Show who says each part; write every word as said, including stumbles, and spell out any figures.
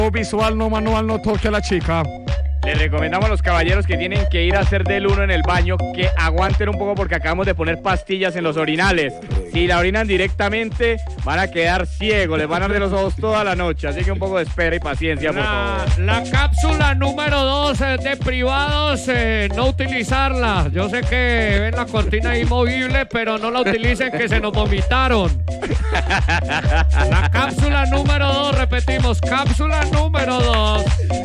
Speaker 1: Visual no manual, no toque a la chica.
Speaker 2: Les recomendamos a los caballeros que tienen que ir a hacer del uno en el baño que aguanten un poco porque acabamos de poner pastillas en los orinales. Si la orinan directamente van a quedar ciegos, les van a arder los ojos toda la noche. Así que un poco de espera y paciencia, por
Speaker 3: La,
Speaker 2: favor.
Speaker 3: la cápsula número dos eh, de privados, eh, no utilizarla. Yo sé que ven la cortina inmovible, pero no la utilicen que se nos vomitaron. La cápsula número dos, repetimos, cápsula número dos.